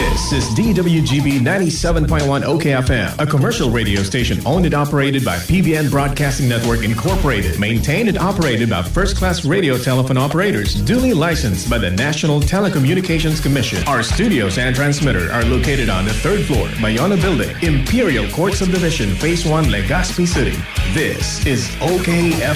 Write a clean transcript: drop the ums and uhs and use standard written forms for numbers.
This is DWGB 97.1 OKFM, a commercial radio station owned and operated by PBN Broadcasting Network Incorporated, maintained and operated by first-class radio telephone operators, duly licensed by the National Telecommunications Commission. Our studios and transmitter are located on the third floor, Bayona Building, Imperial Court Subdivision, Phase 1, Legazpi City. This is OKFM.